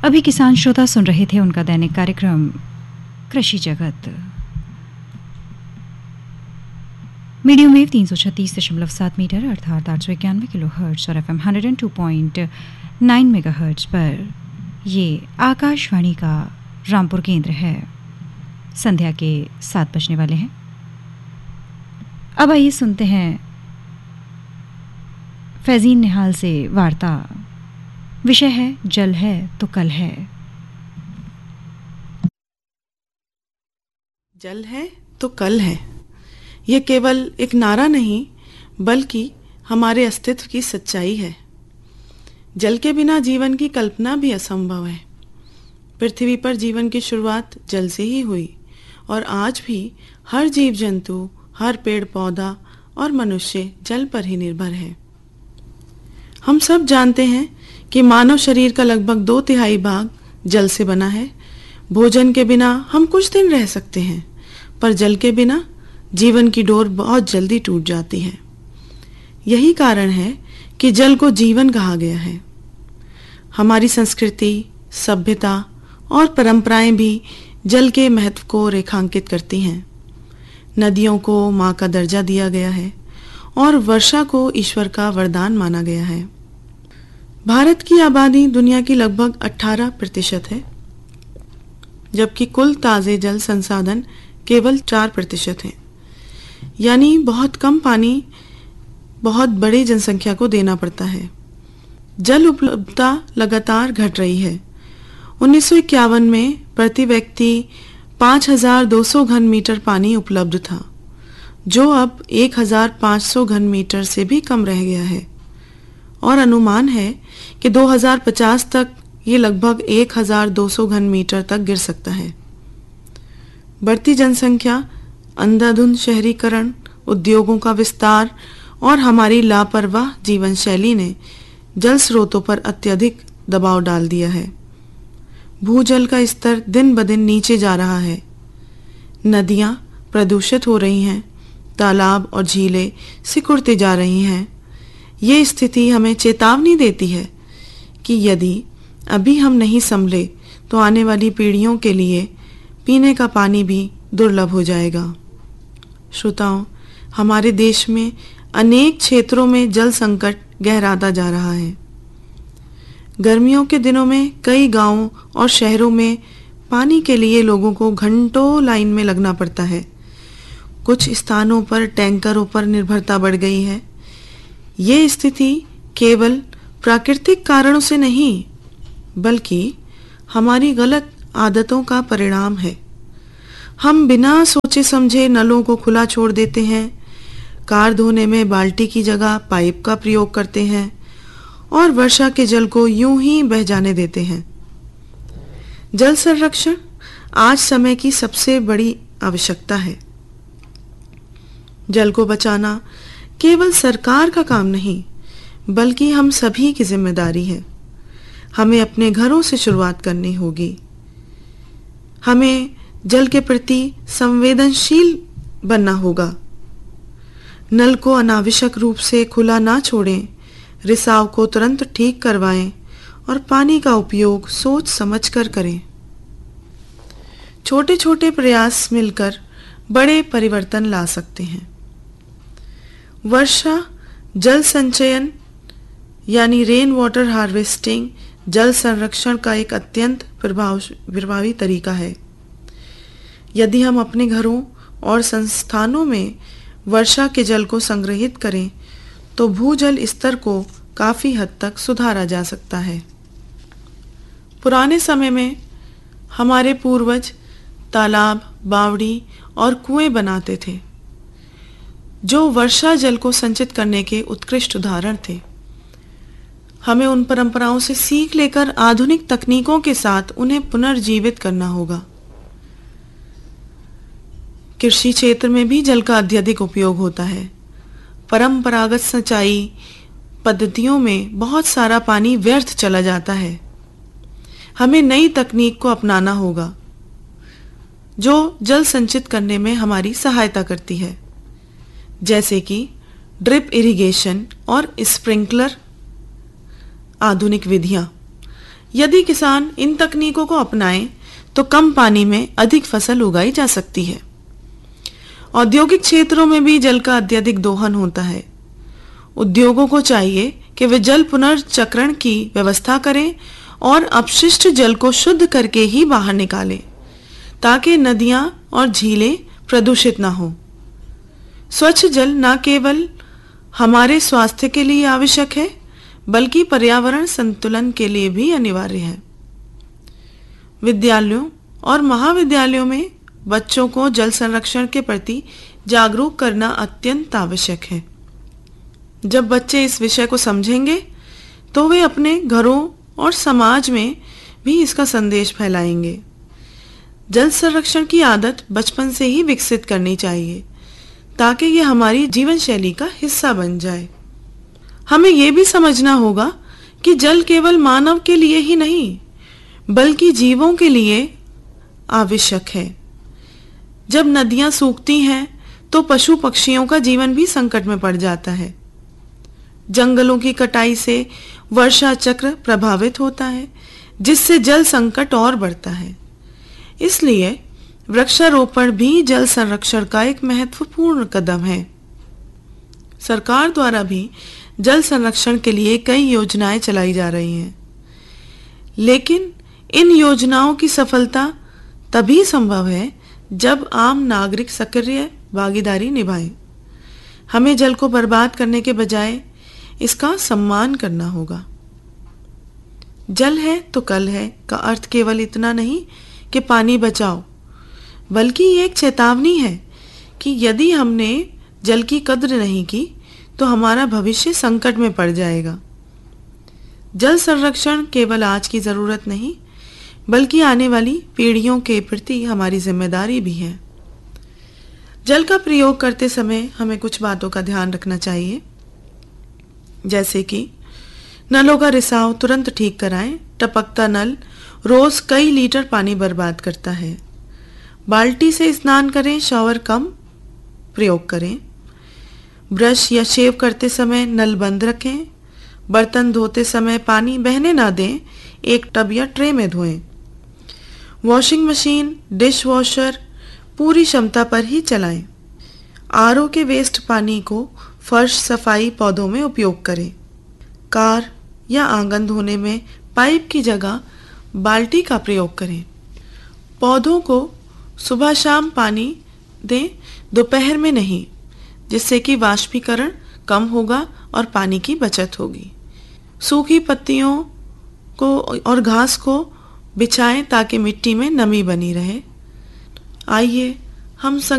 अभी किसान श्रोता सुन रहे थे उनका दैनिक कार्यक्रम कृषि जगत। मीडियम वेव 336.7 मीटर अर्थात 891 किलो हर्ट्ज और FM 102.9 मेगाहर्ट्ज पर ये आकाशवाणी का रामपुर केंद्र है। संध्या के 7 बजने वाले हैं। अब आइए सुनते हैं फैजीन निहाल से वार्ता। विषय है जल है तो कल है। जल है तो कल है, यह केवल एक नारा नहीं बल्कि हमारे अस्तित्व की सच्चाई है। जल के बिना जीवन की कल्पना भी असंभव है। पृथ्वी पर जीवन की शुरुआत जल से ही हुई और आज भी हर जीव जंतु, हर पेड़ पौधा और मनुष्य जल पर ही निर्भर है। हम सब जानते हैं कि मानव शरीर का लगभग 2/3 भाग जल से बना है। भोजन के बिना हम कुछ दिन रह सकते हैं, पर जल के बिना जीवन की डोर बहुत जल्दी टूट जाती है। यही कारण है कि जल को जीवन कहा गया है। हमारी संस्कृति, सभ्यता और परंपराएं भी जल के महत्व को रेखांकित करती हैं। नदियों को माँ का दर्जा दिया गया है और वर्षा को ईश्वर का वरदान माना गया है। भारत की आबादी दुनिया की लगभग 18% है, जबकि कुल ताजे जल संसाधन केवल 4% हैं। यानी बहुत कम पानी बहुत बड़ी जनसंख्या को देना पड़ता है। जल उपलब्धता लगातार घट रही है। 1951 में प्रति व्यक्ति 5200 घन मीटर पानी उपलब्ध था, जो अब 1500 घन मीटर से भी कम रह गया है और अनुमान है कि 2050 तक ये लगभग 1200 घन मीटर तक गिर सकता है। बढ़ती जनसंख्या, अंधाधुंध शहरीकरण, उद्योगों का विस्तार और हमारी लापरवाह जीवन शैली ने जल स्रोतों पर अत्यधिक दबाव डाल दिया है। भूजल का स्तर दिन ब दिन नीचे जा रहा है। नदियां प्रदूषित हो रही हैं, तालाब और झीलें सिकुड़ते जा रही हैं। ये स्थिति हमें चेतावनी देती है कि यदि अभी हम नहीं संभले तो आने वाली पीढ़ियों के लिए पीने का पानी भी दुर्लभ हो जाएगा। श्रोताओं, हमारे देश में अनेक क्षेत्रों में जल संकट गहराता जा रहा है। गर्मियों के दिनों में कई गांवों और शहरों में पानी के लिए लोगों को घंटों लाइन में लगना पड़ता है। कुछ स्थानों पर टैंकरों पर निर्भरता बढ़ गई है। ये स्थिति केवल प्राकृतिक कारणों से नहीं, बल्कि हमारी गलत आदतों का परिणाम है। हम बिना सोचे समझे नलों को खुला छोड़ देते हैं, कार धोने में बाल्टी की जगह पाइप का प्रयोग करते हैं और वर्षा के जल को यूं ही बह जाने देते हैं। जल संरक्षण आज समय की सबसे बड़ी आवश्यकता है। जल को बचाना केवल सरकार का काम नहीं, बल्कि हम सभी की जिम्मेदारी है। हमें अपने घरों से शुरुआत करनी होगी। हमें जल के प्रति संवेदनशील बनना होगा। नल को अनावश्यक रूप से खुला ना छोड़ें, रिसाव को तुरंत ठीक करवाएं और पानी का उपयोग सोच समझकर करें। छोटे छोटे प्रयास मिलकर बड़े परिवर्तन ला सकते हैं। वर्षा जल संचयन यानी रेन वाटर हार्वेस्टिंग जल संरक्षण का एक अत्यंत प्रभावी तरीका है। यदि हम अपने घरों और संस्थानों में वर्षा के जल को संग्रहित करें तो भूजल स्तर को काफी हद तक सुधारा जा सकता है। पुराने समय में हमारे पूर्वज तालाब, बावड़ी और कुएं बनाते थे, जो वर्षा जल को संचित करने के उत्कृष्ट उदाहरण थे। हमें उन परंपराओं से सीख लेकर आधुनिक तकनीकों के साथ उन्हें पुनर्जीवित करना होगा। कृषि क्षेत्र में भी जल का अत्यधिक उपयोग होता है। परंपरागत सिंचाई पद्धतियों में बहुत सारा पानी व्यर्थ चला जाता है। हमें नई तकनीक को अपनाना होगा जो जल संचित करने में हमारी सहायता करती है, जैसे कि ड्रिप इरिगेशन और स्प्रिंकलर आधुनिक विधियां। यदि किसान इन तकनीकों को अपनाएं तो कम पानी में अधिक फसल उगाई जा सकती है। औद्योगिक क्षेत्रों में भी जल का अत्यधिक दोहन होता है। उद्योगों को चाहिए कि वे जल पुनर्चक्रण की व्यवस्था करें और अपशिष्ट जल को शुद्ध करके ही बाहर निकालें, ताकि नदियां और झीलें प्रदूषित ना हो। स्वच्छ जल न केवल हमारे स्वास्थ्य के लिए आवश्यक है, बल्कि पर्यावरण संतुलन के लिए भी अनिवार्य है। विद्यालयों और महाविद्यालयों में बच्चों को जल संरक्षण के प्रति जागरूक करना अत्यंत आवश्यक है। जब बच्चे इस विषय को समझेंगे तो वे अपने घरों और समाज में भी इसका संदेश फैलाएंगे। जल संरक्षण की आदत बचपन से ही विकसित करनी चाहिए, ताकि ये हमारी जीवन शैली का हिस्सा बन जाए। हमें ये भी समझना होगा कि जल केवल मानव के लिए ही नहीं, बल्कि जीवों के लिए आवश्यक है। जब नदियां सूखती हैं तो पशु पक्षियों का जीवन भी संकट में पड़ जाता है। जंगलों की कटाई से वर्षा चक्र प्रभावित होता है, जिससे जल संकट और बढ़ता है। इसलिए वृक्षारोपण भी जल संरक्षण का एक महत्वपूर्ण कदम है। सरकार द्वारा भी जल संरक्षण के लिए कई योजनाएं चलाई जा रही हैं, लेकिन इन योजनाओं की सफलता तभी संभव है जब आम नागरिक सक्रिय भागीदारी निभाएं। हमें जल को बर्बाद करने के बजाय इसका सम्मान करना होगा। जल है तो कल है का अर्थ केवल इतना नहीं कि पानी बचाओ, बल्कि ये एक चेतावनी है कि यदि हमने जल की कद्र नहीं की तो हमारा भविष्य संकट में पड़ जाएगा। जल संरक्षण केवल आज की जरूरत नहीं, बल्कि आने वाली पीढ़ियों के प्रति हमारी जिम्मेदारी भी है। जल का प्रयोग करते समय हमें कुछ बातों का ध्यान रखना चाहिए, जैसे कि नलों का रिसाव तुरंत ठीक कराएं। टपकता नल रोज कई लीटर पानी बर्बाद करता है। बाल्टी से स्नान करें, शॉवर कम प्रयोग करें। ब्रश या शेव करते समय नल बंद रखें। बर्तन धोते समय पानी बहने ना दें, एक टब या ट्रे में धोएं। वॉशिंग मशीन, डिश वॉशर पूरी क्षमता पर ही चलाएं। आरओ के वेस्ट पानी को फर्श, सफाई, पौधों में उपयोग करें। कार या आंगन धोने में पाइप की जगह बाल्टी का प्रयोग करें। पौधों को सुबह शाम पानी दें, दोपहर में नहीं, जिससे कि वाष्पीकरण कम होगा और पानी की बचत होगी। सूखी पत्तियों को और घास को बिछाएं ताकि मिट्टी में नमी बनी रहे। आइए हम